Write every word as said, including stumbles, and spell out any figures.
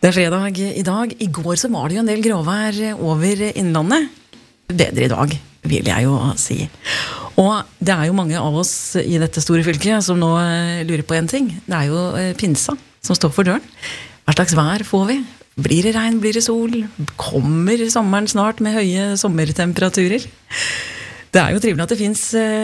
Det er fredag i dag. I går så var det jo en del gråvær over innlandet. Bedre i dag, vil jeg jo si. Og det er jo mange av oss i dette store fylket som nå lurer på en ting. Det er jo pinsa som står for døren. Hva slags vær får vi? Blir det regn, blir det sol? Kommer sommeren snart med høye sommertemperaturer? Det er jo trivelig at det finnes